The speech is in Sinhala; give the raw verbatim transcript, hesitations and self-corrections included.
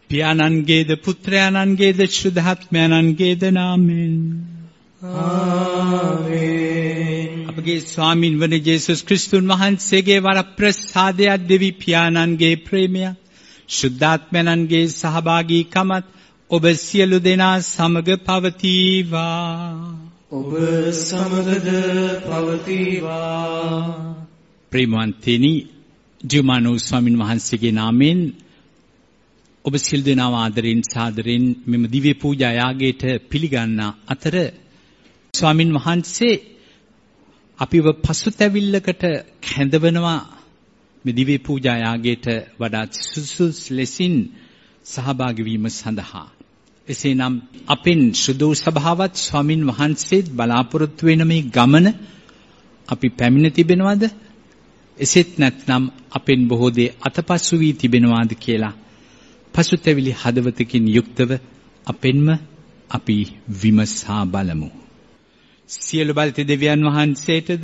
පියාණන්ගේද පුත්‍රයාණන්ගේද ශුද්ධාත්මයන්ගේද නාමයෙන් ආමේන්. අපගේ ස්වාමින් වන ජේසුස් ක්‍රිස්තුන් වහන්සේගේ වරප්‍රසාදයක් දෙවි පියාණන්ගේ ප්‍රේමය ශුද්ධාත්මයන්ගේ සහභාගීකමත් ඔබ සියලු දෙනා සමග පවතිවා. ඔබ සමගද පවතිවා. ප්‍රේමවන්තනි, ජීවමානව ස්වාමින් වහන්සේගේ නාමයෙන් ඔබ සියලු දෙනාව ආදරෙන් සාදරෙන් මෙම දිව්‍ය පූජා යාගයට පිළිගන්න අතර ස්වාමින් වහන්සේ අපිව පසුතැවිල්ලකට කැඳවනවා මේ දිව්‍ය පූජා යාගයට වඩා සුසුස් ලෙසින් සහභාගී වීම සඳහා. එසේනම් අපෙන් සුදු සභාවත් ස්වාමින් වහන්සේත් බලාපොරොත්තු වෙන මේ ගමන අපි පැමිණ තිබෙනවද? එසේත් නැත්නම් අපෙන් බොහෝ දේ අතපසු වී තිබෙනවාද කියලා පසුතැවිලි හදවතකින් යුක්තව අපෙන්ම අපි විමසා බලමු. සියලු බලති දෙවියන් වහන්සේට